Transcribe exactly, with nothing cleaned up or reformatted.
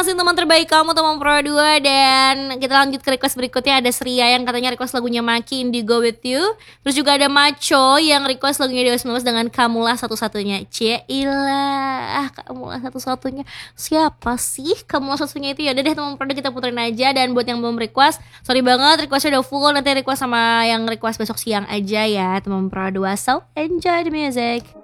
masih teman terbaik kamu, teman Pro dua. Dan kita lanjut ke request berikutnya. Ada Sria yang katanya request lagunya Maki, Indigo With You. Terus juga ada Macho yang request lagunya Dewa sembilan belas dengan Kamulah Satu-Satunya. Cielah, Kamulah Satu-Satunya. Siapa sih Kamulah Satu-Satunya itu? Ya udah deh teman Pro dua, kita puterin aja. Dan buat yang belum request, sorry banget requestnya udah full. Nanti request sama yang request besok siang aja ya teman Pro dua. So enjoy the music.